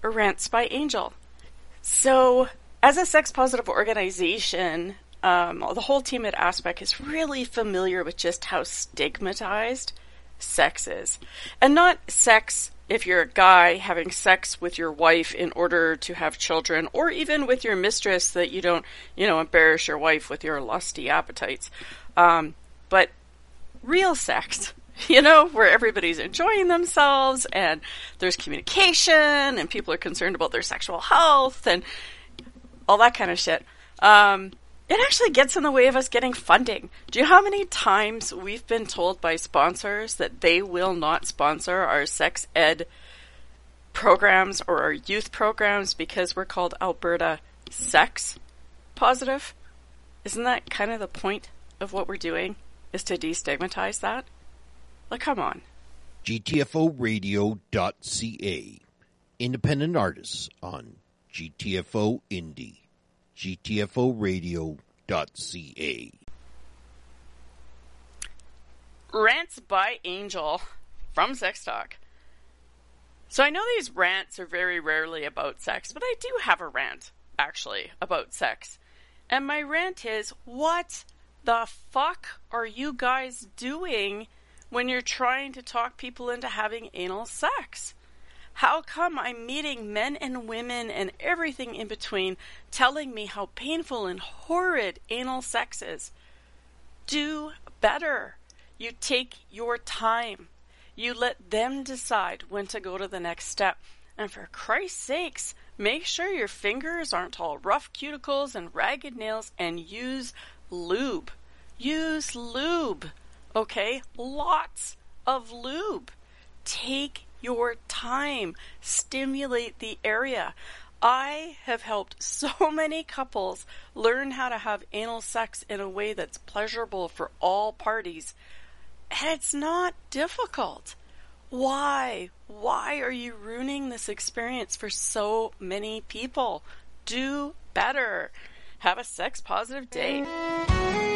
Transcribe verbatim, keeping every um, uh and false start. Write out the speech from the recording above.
Rants by Angel. So, as a sex-positive organization, um, the whole team at Aspect is really familiar with just how stigmatized sex is. And not sex if you're a guy having sex with your wife in order to have children, or even with your mistress, that you don't, you know, embarrass your wife with your lusty appetites. Um, but real sex, you know, where everybody's enjoying themselves and there's communication and people are concerned about their sexual health and all that kind of shit. Um, it actually gets in the way of us getting funding. Do you know how many times we've been told by sponsors that they will not sponsor our sex ed programs or our youth programs because we're called Alberta Sex Positive? Isn't that kind of the point of what we're doing, is to destigmatize that? Like, come on. G T F O radio dot C A. Independent artists on G T F O Indie. G T F O radio dot C A. Rants by Angel from Sex Talk. So I know these rants are very rarely about sex, but I do have a rant, actually, about sex. And my rant is, what the fuck are you guys doing when you're trying to talk people into having anal sex? How come I'm meeting men and women and everything in between telling me how painful and horrid anal sex is? Do better. You take your time. You let them decide when to go to the next step. And for Christ's sakes, make sure your fingers aren't all rough cuticles and ragged nails, and use lube. Use lube. Okay? Lots of lube. Take your time. Stimulate the area. I have helped so many couples learn how to have anal sex in a way that's pleasurable for all parties. And it's not difficult. Why? Why are you ruining this experience for so many people? Do better. Have a sex positive day.